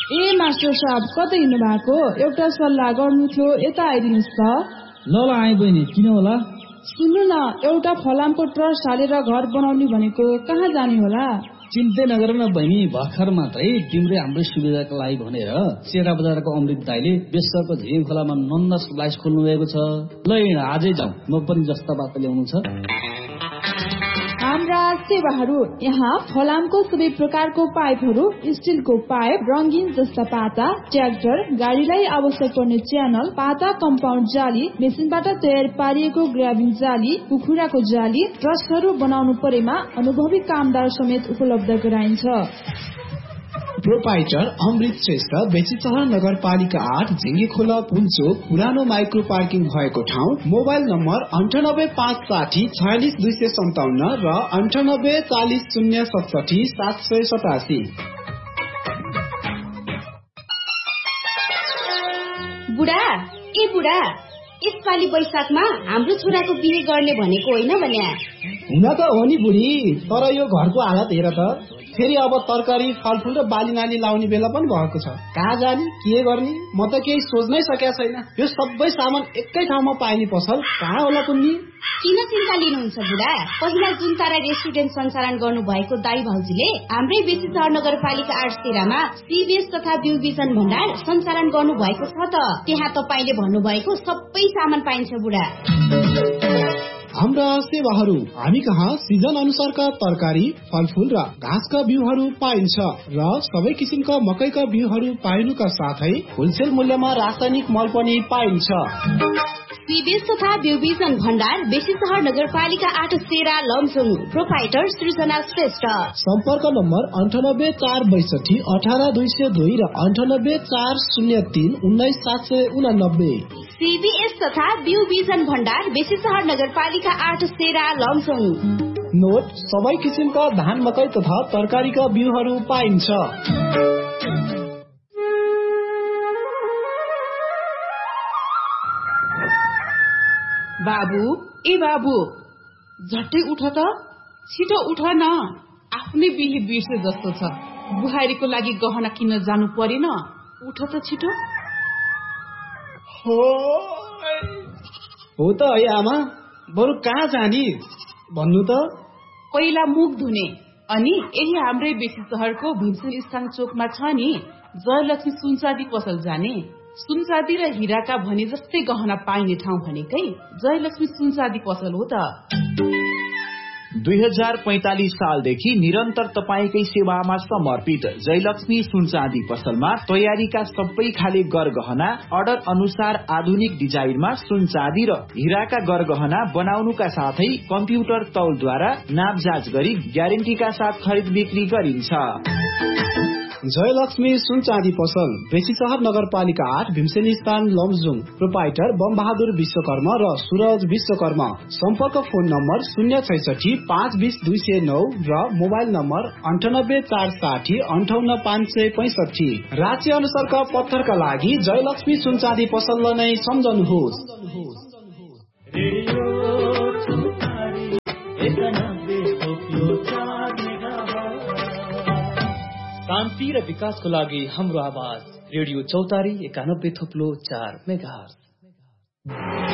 ए master साहब कतै हिँड्नु भएको? एउटा सल्लाह गर्नु थियो, यता आइदिनुहोस् त। ल आएँ बहिनी, किन होला? सुन्नु न, एउटा फलामको ट्रस्ट हालेर घर बनाउने भनेको, कहाँ जाने होला? चिन्तै नगर न बहिनी, भर्खर मात्रै तिम्रै हाम्रै सुविधाको लागि भनेर चेरा बजारको अमृत दाइले बेसरको झिङ खोलामा नन्दा स्लाइस खोल्नु भएको छ। ल आजै जाउँ, म पनि जस्ता बात ल्याउनु छ। हाम्रा सेवाहरू यहाँ फलामको सबै प्रकारको पाइपहरू, स्टिलको पाइप, रंगीन जस्ता पाता, ट्र्याक्टर, गाडीलाई आवश्यक पर्ने च्यानल, पाता कम्पाउन्ड जाली, मेसिनबाट तयार पारिएको ग्राबिङ जाली, कुखुराको जाली, ट्रस्टहरू बनाउनु परेमा अनुभवी कामदार समेत उपलब्ध गराइन्छ। प्रोपाइटर अमृत श्रेष्ठ, बेसीचहर नगरपालिका 8, झिंगे खोला पुल्चोक, पुरानो माइक्रो पार्किङ भएको ठाउँ। मोबाइल नम्बर 9856066257 र 9840077787। बुढा ए बुढा, यसपालि वैशाखमा हाम्रो छोराको बिहे गर्ने भनेको होइन भने? हुन त हो नि बुढी, तर यो घरको हालत हेर त। फेरि अब तरकारी, फलफुल र बाली नाली लाउने बेला पनि भएको छ। कहाँ जाने, के गर्ने, म त केही सोच्नै सकेको छैन। यो सबै सामान एकै ठाउँमा पाइने पसल कहाँ होला कुन्नी? किन चिन्ता लिनुहुन्छ बुढा? पहिला जुन तारा रेस्टुरेन्ट सञ्चालन गर्नु भएको दाई भाउजूले हाम्रै बेसीचहर नगरपालिका 8 तेरामा सीबीएस तथा ब्यू विजन भण्डार सञ्चालन गर्नु भएको छ त। त्यहाँ तपाईले भन्नुभएको सबै सामान पाइन्छ बुढा। हाम्रा सेवाहरू, हामी कहाँ सिजन अनुसारका तरकारी, फलफुल र घाँसका बिउहरू पाइन्छ र सबै किसिमका मकैका बिउहरू पाइनुका साथै होलसेल मूल्यमा रासायनिक मल पनि पाइन्छ। सीबीएस तथा ब्यू विजन भण्डार, बेसीचहर नगरपालिका 8 तेरा, लमजुङ। प्रोपाइटर सृजना श्रेष्ठ। सम्पर्क नम्बर 9846218202 र 9840319789। सीबीएस तथा ब्यू विजन भण्डार, बेसीचहर नगरपालिका 8 तेरा, लमजुङ। नोट, सबै किसिमका धान, मकै तथा तरकारीका बिउहरू पाइन्छ। बाबु ए बाबु, झट्टै उठ त, छिटो उठ न। आफ्नै बिहे बिर्से जस्तो छ। बुहारीको लागि गहना किन्न जानु परेन, उठ त छिटो। हो त है आमा, बरु कहाँ जाने भन्नु त? पहिला मुख धुने, अनि यही हाम्रै बेसीचहरको भीमसेन स्थान चोकमा छ नि जयलक्ष्मी सुनचाँदी पसल जाने। सुनचाँदी र हिराका भने जस्तै गहना पाइने ठाउँ भनेकै जयलक्ष्मी सुनचाँदी पसल हो त। 2045 सालदेखि निरन्तर तपाईकै सेवामा समर्पित जयलक्ष्मी सुनचाँदी पसलमा तयारीका सबै खाले गरगहना अर्डर अनुसार आधुनिक डिजाइनमा सुनचाँदी र हिराका गरगहना बनाउनुका साथै कम्प्युटर तौलद्वारा नापजाँच गरी ग्यारेन्टीका साथ खरिद बिक्री गरिन्छ। जयलक्ष्मी सुनचाँदी पसल, बेसीचहर नगरपालिका 8, भीमसेन स्थान, लमजुङ। प्रोपाइटर बमबहादुर विश्वकर्मा र सूरज विश्वकर्मा। सम्पर्क फोन नम्बर 066520209 र मोबाइल नम्बर 9846058565। राज्य अनुसारका पत्थरका लागि जयलक्ष्मी सुनचाँदी पसललाई नै सम्झनुहोस्। शान्ति र विकासको लागि हाम्रो आवाज, रेडियो चौतारी 91.4 मेगाहर्ज।